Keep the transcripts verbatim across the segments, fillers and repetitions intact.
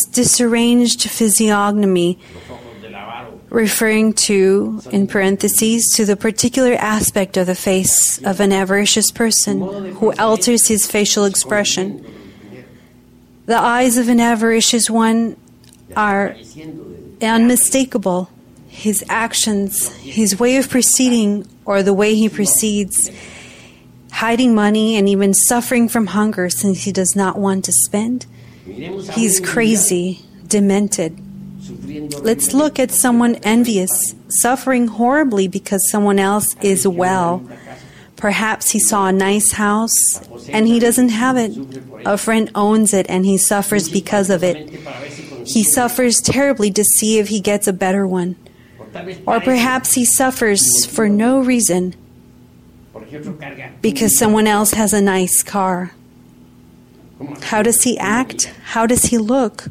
disarranged physiognomy, referring to, in parentheses, to the particular aspect of the face of an avaricious person who alters his facial expression. The eyes of an avaricious one are unmistakable. His actions, his way of proceeding, or the way he proceeds, hiding money and even suffering from hunger since he does not want to spend. He's crazy, demented. Let's look at someone envious, suffering horribly because someone else is well. Perhaps he saw a nice house and he doesn't have it. A friend owns it and he suffers because of it. He suffers terribly to see if he gets a better one. Or perhaps he suffers for no reason because someone else has a nice car. How does he act? How does he look?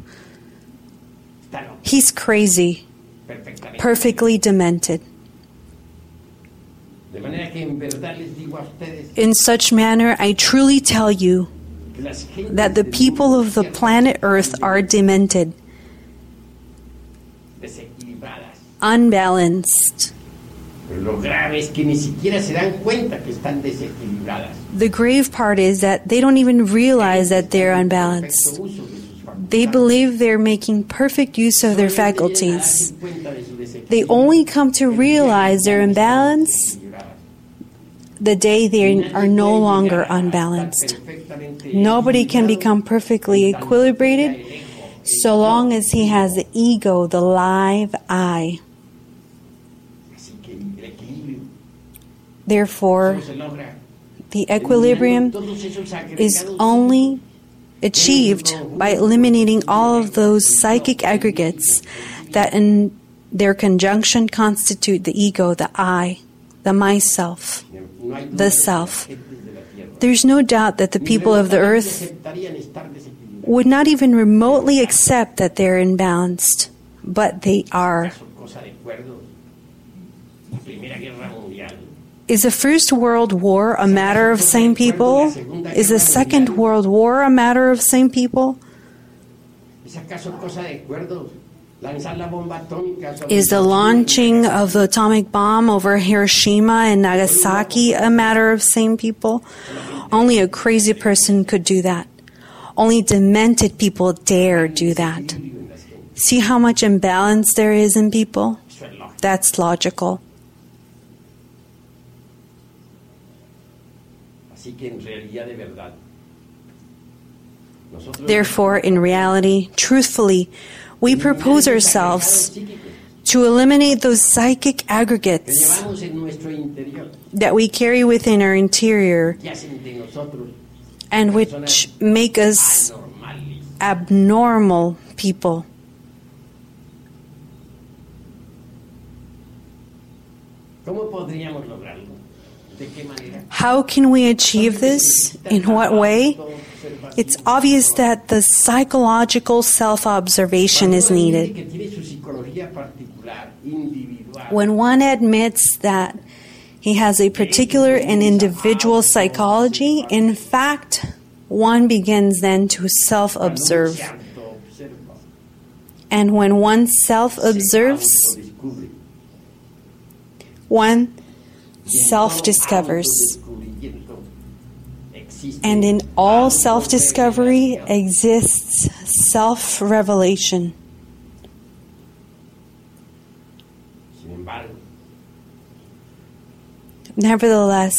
He's crazy, perfectly demented. In such manner, I truly tell you that the people of the planet Earth are demented, unbalanced. The grave part is that they don't even realize that they're unbalanced. They believe they're making perfect use of their faculties. They only come to realize their imbalance the day they are no longer unbalanced. Nobody can become perfectly equilibrated so long as he has the ego, the live I. Therefore, the equilibrium is only achieved by eliminating all of those psychic aggregates that in their conjunction constitute the ego, the I, the myself, the self. There's no doubt that the people of the earth would not even remotely accept that they're imbalanced, but they are. Is the First World War a matter of same people? Is the Second World War a matter of same people? Is the launching of the atomic bomb over Hiroshima and Nagasaki a matter of same people? Only a crazy person could do that. Only demented people dare do that. See how much imbalance there is in people? That's logical. Therefore, in reality, truthfully, we propose ourselves to eliminate those psychic aggregates that we carry within our interior and which make us abnormal people. How can we achieve this? In what way? It's obvious that the psychological self-observation is needed. When one admits that he has a particular and individual psychology, in fact, one begins then to self-observe. And when one self-observes, one self-discovers. And in all self-discovery exists self-revelation. Nevertheless,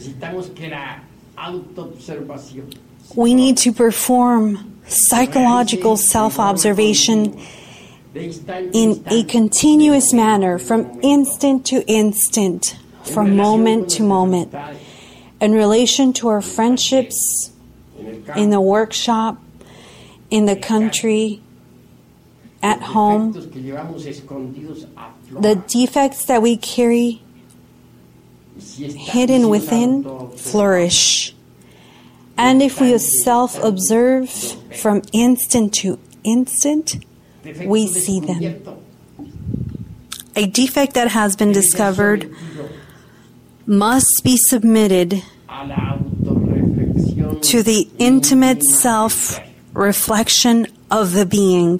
we need to perform psychological self-observation in a continuous manner, from instant to instant, from moment to moment, in relation to our friendships, in the workshop, in the country, at home. The defects that we carry hidden within flourish. And if we self-observe from instant to instant, we see them. A defect that has been discovered must be submitted to the intimate self-reflection of the being.